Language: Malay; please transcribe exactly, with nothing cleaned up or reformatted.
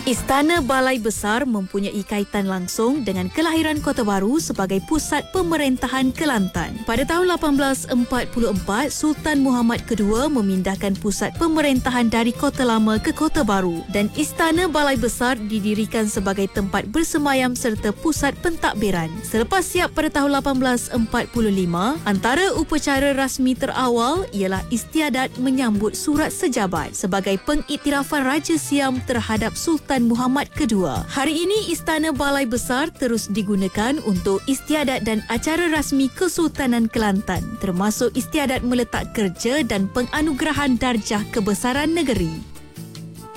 Istana Balai Besar mempunyai kaitan langsung dengan kelahiran Kota Baru sebagai pusat pemerintahan Kelantan. Pada tahun lapan belas empat puluh empat, Sultan Muhammad kedua memindahkan pusat pemerintahan dari Kota Lama ke Kota Baru dan Istana Balai Besar didirikan sebagai tempat bersemayam serta pusat pentadbiran. Selepas siap pada tahun lapan belas empat puluh lima, antara upacara rasmi terawal ialah istiadat menyambut surat sejabat sebagai pengiktirafan Raja Siam terhadap Sultan Muhammad kedua. Hari ini Istana Balai Besar terus digunakan untuk istiadat dan acara rasmi Kesultanan Kelantan, termasuk istiadat meletak kerja dan penganugerahan darjah kebesaran negeri.